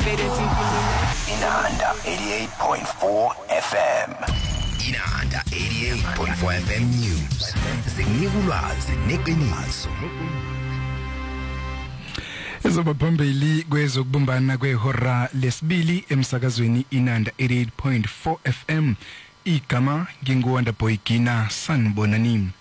Inanda 88.4 FM. Inanda 88.4 FM News. Sengulwazi neqiniso. Ezoba phambili kwezokubumbana kwehora lesibili emsakazweni Inanda 88.4 FM. Igama nginguwanda Boygina Sanbonani.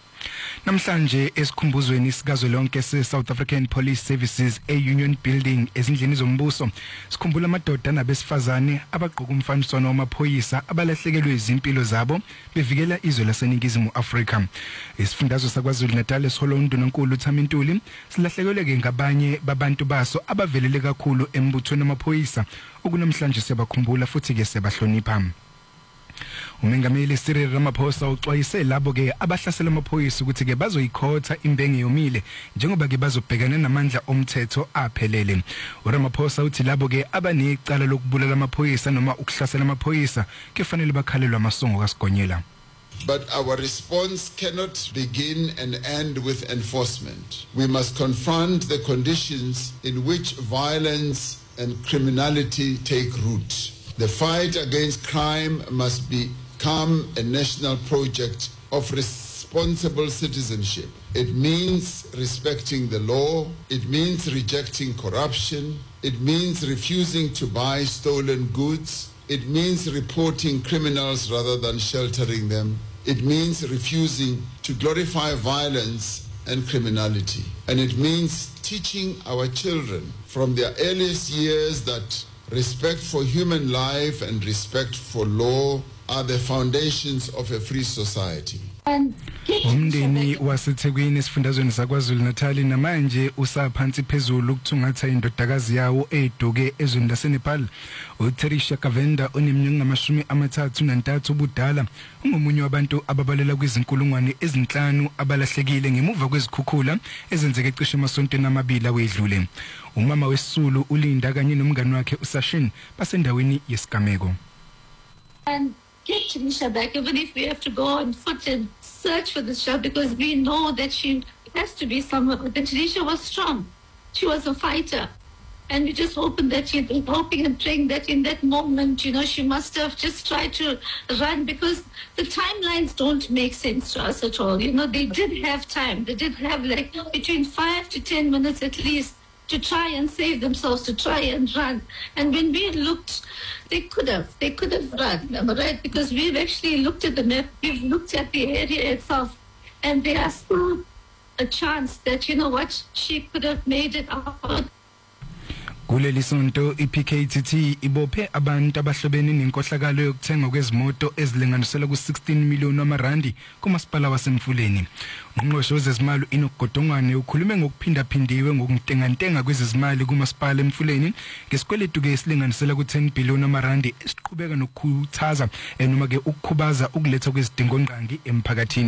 Namhlanje esikhumbuzweni sikazwelonke se-South African Police Services e-Union Building ezindlini zombuso sikhumbula amadoda nabesifazane abagqoka umfaniswano wamaphoyisa abalahlekelwe izimpilo zabo bevikela izwe laseNingizimu Afrika. Isifundazwe saKwaZulu Natal esihola uNdunankulu Thamintuli silahlekelwe ngabanye babantu baso abavelele kakhulu embuthweni wamaphoyisa okunamhlanje siyabakhumbula futhi ke siyabahlonipha. Umengameli Cyril Ramaphosa uxwayise labo ke abahlasela amaphoyisa ukuthi ke bazoyikhotha imbenge yomile njengoba ke bazobhekana namandla omthetho aphelele. uRamaphosa uthi labo ke abanecala lokubulala amaphoyisa noma ukuhlasela amaphoyisa kufanele bakhalelwe amasongo kaSigonyela. But our response cannot begin and end with enforcement. We must confront the conditions in which violence and criminality take root. The fight against crime must become a national project of responsible citizenship. It means respecting the law. It means rejecting corruption. It means refusing to buy stolen goods. It means reporting criminals rather than sheltering them. It means refusing to glorify violence and criminality. And it means teaching our children from their earliest years that respect for human life and respect for law are the foundations of a free society. Umndeni waseThekwini esifundazweni saKwaZulu Natal namanje usaphansi phezulu ukuthungatha indodakazi yawo eduke ezweni laseNepal. uTerisha Kavenda oneminyaka 33 ubudala ungomunye wabantu ababalela kwizinkulungwane ezinhlanu abalahlekile ngemuva kwezikhukhula ezenzeke ecishe emasontweni amabili awedlule. Umama weSisulu uLinda kanye nomngane wakhe uSashin basendaweni yesigameko. And get Tanisha back, even if we have to go on foot and search for this child, because we know that she has to be somewhere. But Tanisha was strong. She was a fighter. And we just hoping and praying that in that moment, she must have just tried to run, because the timelines don't make sense to us at all. They did have time. They did have like between 5 to 10 minutes at least to try and save themselves, to try and run. And when we looked, they could have run, right? Because we've actually looked at the map, we've looked at the area itself, and there is still a chance that, she could have made it out. Kuleli sonto iPKTT ibophe abantu abahlobene nenkohlakalo yokuthenga kwezimoto ezilinganiselwa ku16 million amarandi kumasipala waseMfuleni. Ungqosho wezezimali inogodongwane ukhulume ngokuphindaphindiwe ngokuntengantenga kwezezimali kumasipala eMfuleni ngesikweletu ke esilinganiselwa ku10 billion amarandi esiqhubeka nokukhuthaza noma ke ukukhubaza ukuletha kwezidingongqangi emphakathini.